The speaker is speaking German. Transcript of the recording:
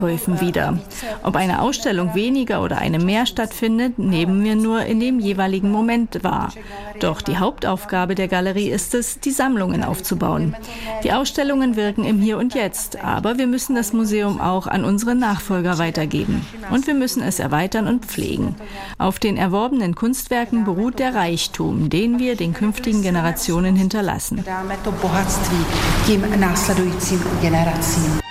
Häufen wieder. Ob eine Ausstellung weniger oder eine mehr stattfindet, nehmen wir nur in dem jeweiligen Moment wahr. Doch die Hauptaufgabe der Galerie ist es, die Sammlungen aufzubauen. Die Ausstellungen wirken im Hier und Jetzt, aber wir müssen das Museum auch an unsere Nachfolger weitergeben. Und wir müssen es erweitern und pflegen. Auf den erworbenen Kunstwerken beruht der Reichtum, den wir den künftigen Generationen hinterlassen.